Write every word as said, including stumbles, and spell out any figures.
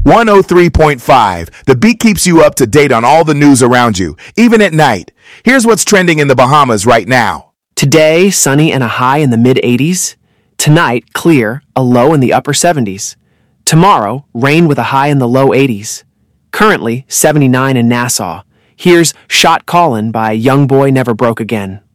one oh three point five. The Beat keeps you up to date on all the news around you, even at night. Here's what's trending in the Bahamas right now. Today, sunny and a high in the mid eighties. Tonight, clear, a low in the upper seventies. Tomorrow, rain with a high in the low eighties. Currently, seventy-nine in Nassau. Here's Shot Callin' by Young Boy Never Broke Again.